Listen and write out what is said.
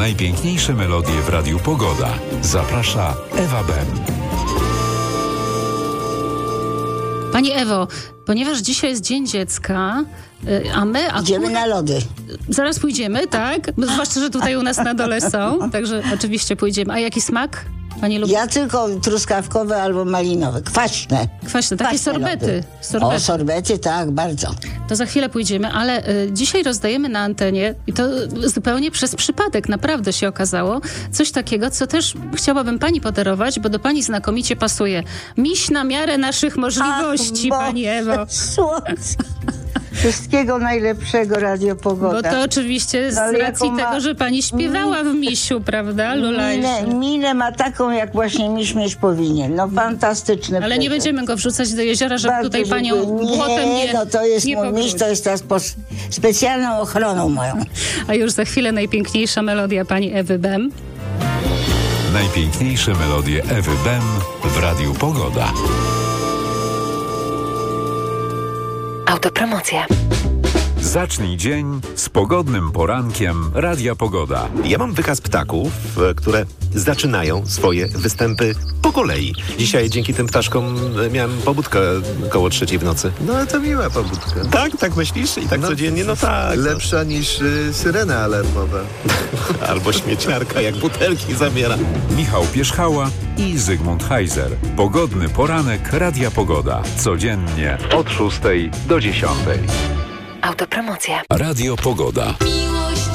Najpiękniejsze melodie w Radiu Pogoda. Zaprasza Ewa Bem. Pani Ewo, ponieważ dzisiaj jest Dzień Dziecka, a my... Idziemy na lody. Zaraz pójdziemy, tak? Zwłaszcza, że tutaj u nas na dole są, także oczywiście pójdziemy. A jaki smak Pani lubi? Ja tylko truskawkowe albo malinowe. Kwaśne. Kwaśne, takie sorbety. O, sorbety, tak, bardzo. To za chwilę pójdziemy, ale dzisiaj rozdajemy na antenie i to zupełnie przez przypadek, naprawdę się okazało, coś takiego, co też chciałabym Pani podarować, bo do Pani znakomicie pasuje. Miś na miarę naszych możliwości, Pani Ewo. Słońce. Wszystkiego najlepszego, Radio Pogoda. Bo to oczywiście z racji tego, że Pani śpiewała w Misiu, prawda, Lulajcie? Minę ma taką, jak właśnie miś mieć powinien. No fantastyczny. Ale nie będziemy go wrzucać do jeziora, żeby Bardzo tutaj Panią błotem nie... No to jest nie mój miś, to jest ta specjalną ochroną moją. A już za chwilę najpiękniejsza melodia Pani Ewy Bem. Najpiękniejsze melodie Ewy Bem w Radiu Pogoda. Autopromocja. Zacznij dzień z pogodnym porankiem Radia Pogoda. Ja mam wykaz ptaków, które zaczynają swoje występy po kolei. Dzisiaj dzięki tym ptaszkom miałem pobudkę koło 3:00 w nocy. No to miła pobudka. Tak myślisz? I tak codziennie? No tak. Lepsza niż syrena alarmowa. Albo śmieciarka, jak butelki zabiera. Michał Pierzchała i Zygmunt Heiser. Pogodny poranek Radia Pogoda. Codziennie od 6:00 do 10:00. Autopromocja. Radio Pogoda.